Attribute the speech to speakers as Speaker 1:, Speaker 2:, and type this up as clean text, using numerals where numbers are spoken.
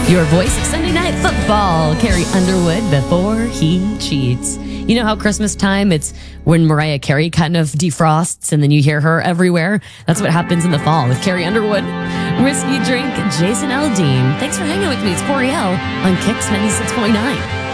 Speaker 1: Your voice of Sunday Night Football, Carrie Underwood, before he cheats. You know how Christmas time, it's when Mariah Carey kind of defrosts and then you hear her everywhere? That's what happens in the fall with Carrie Underwood. Whiskey Drink, Jason Aldean. Thanks for hanging with me. It's Coriel on Kix 96.9.